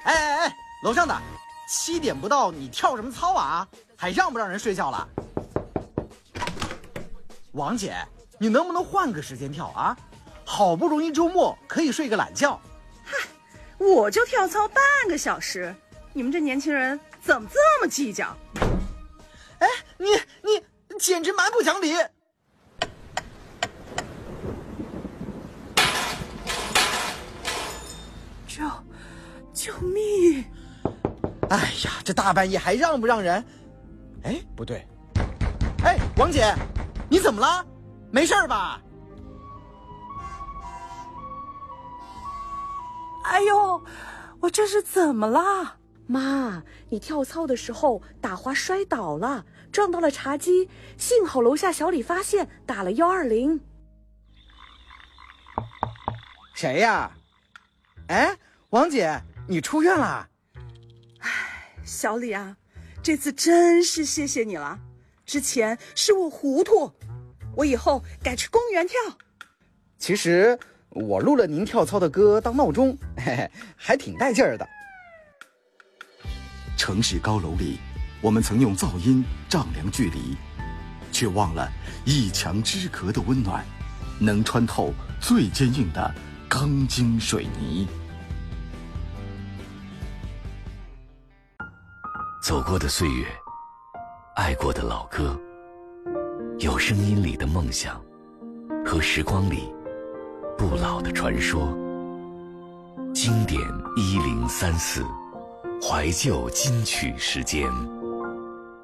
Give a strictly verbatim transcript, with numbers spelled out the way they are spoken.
哎哎哎，楼上的，七点不到，你跳什么操啊？还让不让人睡觉了？王姐，你能不能换个时间跳啊？好不容易周末可以睡个懒觉。 嗨，我就跳操半个小时，你们这年轻人怎么这么计较？ 哎，你你简直蛮不讲理！ 救救命！ 哎呀，这大半夜还让不让人？哎，不对。哎，王姐，你怎么了？没事吧？ 哎呦，我这是怎么了？ 妈，你跳操的时候打滑摔倒了，撞到了茶几，幸好楼下小李发现，打了幺二零。 谁呀？哎，王姐，你出院了？ 哎，小李啊，这次真是谢谢你了。之前是我糊涂，我以后改去公园跳。 其实我录了您跳操的歌当闹钟，嘿嘿，还挺带劲儿的。 城市高楼里，我们曾用噪音丈量距离，却忘了一墙之隔的温暖，能穿透最坚硬的钢筋水泥。 走过的岁月，爱过的老歌，有声音里的梦想，和时光里不老的传说。经典一零三四，怀旧金曲时间。